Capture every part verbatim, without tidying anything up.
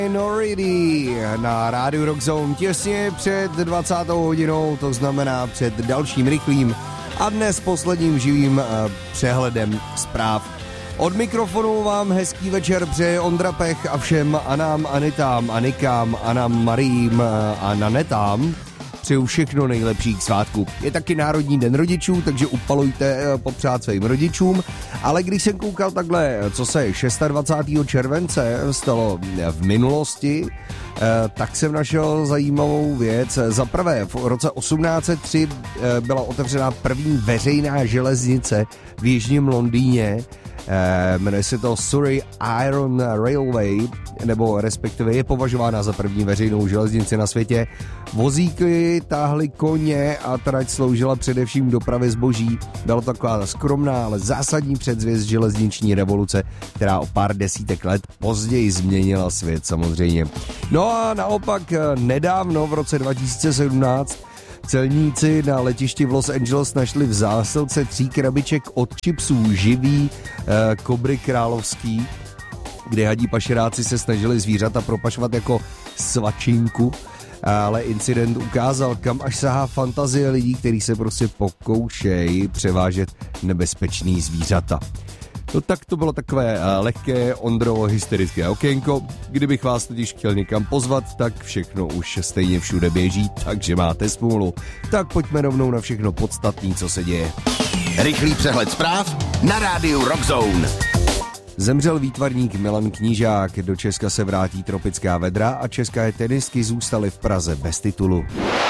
Minority na rádiu Rock Zone těsně před dvacátou hodinou, to znamená před dalším rychlým a dnes posledním živým uh, přehledem zpráv. Od mikrofonu vám hezký večer přeje Ondra Pech a všem Anám, Anitám, Anikám, Anám, Mariím uh, a Nanetám přeju všechno nejlepší k svátku. Je taky Národní den rodičů, takže upalujte popřát svým rodičům, ale když jsem koukal takhle, co se dvacátého šestého července stalo v minulosti, tak jsem našel zajímavou věc. Za prvé, v roce osmnáct set tři byla otevřena první veřejná železnice v jižním Londýně. Jmenuje se to Surrey Iron Railway, nebo respektive je považována za první veřejnou železnici na světě. Vozíky táhly koně a trať sloužila především dopravě zboží. Byla to taková skromná, ale zásadní předzvěst železniční revoluce, která o pár desítek let později změnila svět samozřejmě. No a naopak nedávno v roce dva tisíce sedmnáct celníci na letišti v Los Angeles našli v zásilce tří krabiček od chipsů živý eh, kobry královský, kde hadí pašeráci se snažili zvířata propašovat jako svačinku, ale incident ukázal, kam až sahá fantazie lidí, kteří se prostě pokoušejí převážet nebezpečný zvířata. No tak to bylo takové uh, lehké Ondrovo hysterické okénko. Kdybych vás totiž chtěl někam pozvat, tak všechno už stejně všude běží, takže máte smůlu. Tak pojďme rovnou na všechno podstatné, co se děje. Rychlý přehled zpráv na rádiu Rock Zone. Zemřel výtvarník Milan Knížák, do Česka se vrátí tropická vedra a české tenistky zůstaly v Praze bez titulu.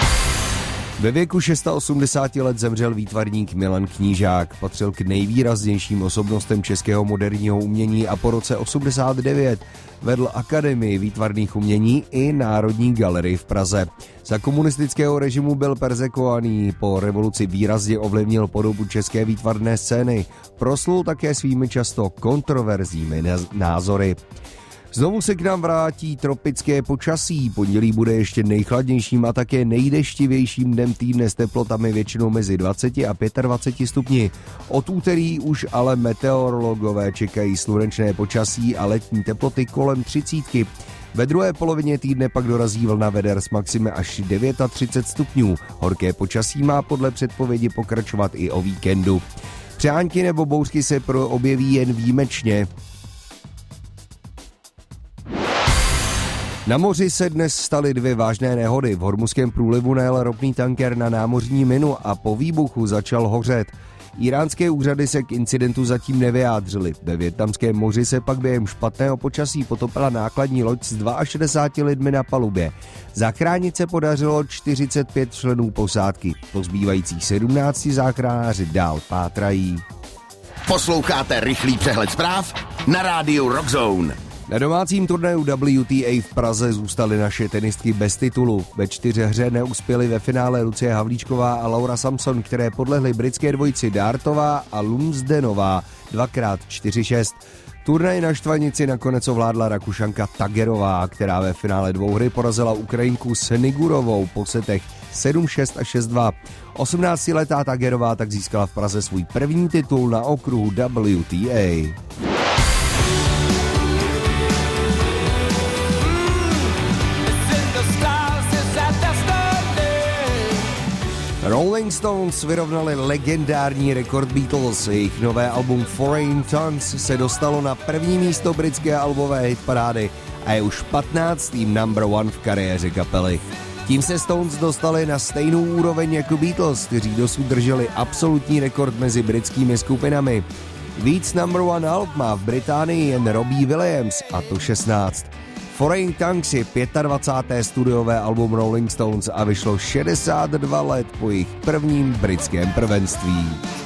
Ve věku osmdesáti šesti let zemřel výtvarník Milan Knížák. Patřil k nejvýraznějším osobnostem českého moderního umění a po roce osmdesát devět vedl Akademii výtvarných umění i Národní galerii v Praze. Za komunistického režimu byl perzekovaný, po revoluci výrazně ovlivnil podobu české výtvarné scény. Proslul také svými často kontroverzními názory. Znovu se k nám vrátí tropické počasí. Pondělí bude ještě nejchladnějším a také nejdeštivějším dnem týdne s teplotami většinou mezi dvaceti a dvaceti pěti stupni. Od úterý už ale meteorologové čekají slunečné počasí a letní teploty kolem třicítky. Ve druhé polovině týdne pak dorazí vlna veder s maximy až třicet devět stupňů. Horké počasí má podle předpovědi pokračovat i o víkendu. Přehánky nebo bouřky se objeví jen výjimečně. Na moři se dnes staly dvě vážné nehody. V Hormuzském průlivu najel ropný tanker na námořní minu a po výbuchu začal hořet. Iránské úřady se k incidentu zatím nevyjádřily. Ve Vietnamském moři se pak během špatného počasí potopila nákladní loď s šedesáti dvěma lidmi na palubě. Zachránit se podařilo čtyřicet pět členů posádky. Po zbývajících sedmnácti záchranáři dál pátrají. Posloucháte rychlý přehled zpráv na rádiu Rock Zone. Na domácím turnaji W T A v Praze zůstaly naše tenistky bez titulu. Ve čtyřhře neuspěly ve finále Lucie Havlíčková a Laura Samson, které podlehly britské dvojici Dartová a Lumsdenová dvakrát čtyři šest. Turnaj na štvanici nakonec ovládla Rakušanka Tagerová, která ve finále dvouhry porazila Ukrajinku Senigurovou po setech sedm šest a šest dva. osmnáctiletá Tagerová tak získala v Praze svůj první titul na okruhu W T A. Rolling Stones vyrovnali legendární rekord Beatles. Jejich nové album Foreign Tongues se dostalo na první místo britské albové hitparády a je už patnáctým number one v kariéře kapely. Tím se Stones dostali na stejnou úroveň jako Beatles, kteří dosud drželi absolutní rekord mezi britskými skupinami. Víc number one alb má v Británii jen Robbie Williams, a to šestnáct. Foreign Tongues je dvacáté páté studiové album Rolling Stones a vyšlo šedesát dva let po jejich prvním britském prvenství.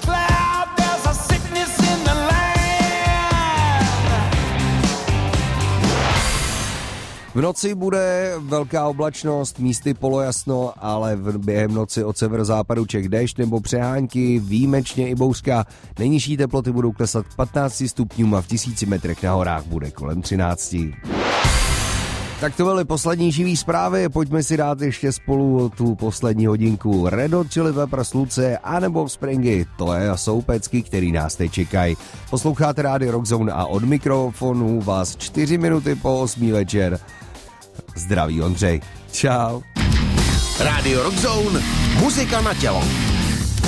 V noci bude velká oblačnost, místy polojasno, ale v během noci od severozápadu Čech déšť nebo přehánky, výjimečně i bouřka. Nejnižší teploty budou klesat k patnácti stupňům a v tisíci metrech na horách bude kolem třinácti. Tak to byly poslední živý zprávy, pojďme si dát ještě spolu tu poslední hodinku. Red Hot Chili Peppers, Lucie anebo Springy, to je jsou pecky, který nás teď čekají. Posloucháte rádio Rock Zone a od mikrofonu vás čtyři minuty po osmí večer Zdraví Ondřej. Čau. Rádio Rock Zone, muzika na tělo.